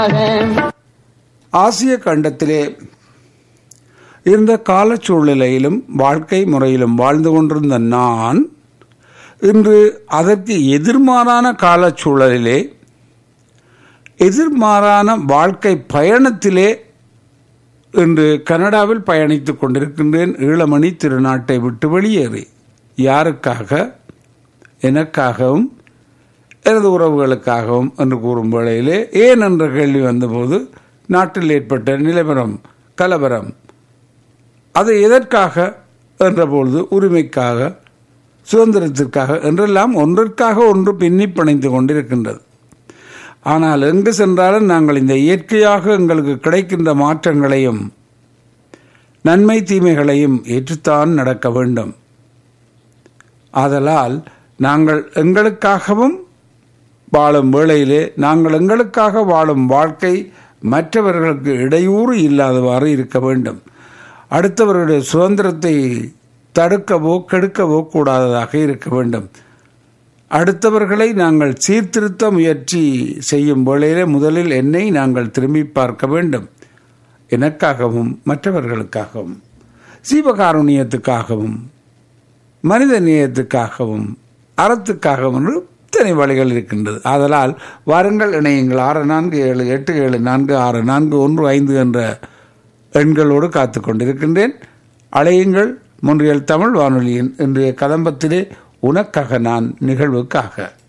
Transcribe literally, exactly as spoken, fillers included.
ஆசிய கண்டத்திலே இருந்த காலச்சூழ்நிலையிலும் வாழ்க்கை முறையிலும் வாழ்ந்து கொண்டிருந்த நான் இன்று அதற்கு எதிர்மாறான காலச்சூழலிலே எதிர்மாறான வாழ்க்கை பயணத்திலே இன்று கனடாவில் பயணித்துக் கொண்டிருக்கின்றேன். ஈழமணி திருநாட்டை விட்டு வெளியேறி யாருக்காக, எனக்காகவும் எனது உறவுகளுக்காகவும் என்று கூறும் வேளையிலே ஏன் என்ற கேள்வி வந்தபோது நாட்டில் ஏற்பட்ட நிலவரம், கலவரம், அது எதற்காக என்றபொழுது உரிமைக்காக, சுதந்திரத்திற்காக என்றெல்லாம் ஒன்றிற்காக ஒன்று பின்னி பிணைந்து கொண்டிருக்கின்றது. ஆனால் எங்கு சென்றாலும் நாங்கள் இந்த இயற்கையாக எங்களுக்கு கிடைக்கின்ற மாற்றங்களையும் நன்மை தீமைகளையும் ஏற்றுத்தான் நடக்க வேண்டும். ஆதலால் நாங்கள் எங்களுக்காகவும் வாழும் வேளையிலே நாங்கள் எங்களுக்காக வாழும் வாழ்க்கை மற்றவர்களுக்கு இடையூறு இல்லாதவாறு இருக்க வேண்டும். அடுத்தவர்களுடைய சுதந்திரத்தை தடுக்கவோ கெடுக்கவோ கூடாததாக இருக்க வேண்டும். அடுத்தவர்களை நாங்கள் சீர்திருத்த முயற்சி செய்யும் வேளையிலே முதலில் என்னை நாங்கள் திரும்பி பார்க்க வேண்டும். எனக்காகவும் மற்றவர்களுக்காகவும் சீவகாருண்யத்துக்காகவும் மனித நேயத்துக்காகவும் அறத்துக்காகவும் என்று இத்தனை வழிகள் இருக்கின்றது. ஆதலால் வாருங்கள், இணையுங்கள். ஆறு நான்கு ஏழு எட்டு ஏழு நான்கு ஆறு நான்கு ஒன்று ஐந்து என்ற எண்களோடு காத்து கொண்டிருக்கின்றேன். அழையுங்கள். மொன்றியல் தமிழ் வானொலியின் இன்றைய கதம்பத்திலே உனக்காக நான் நிகழ்வுக்காக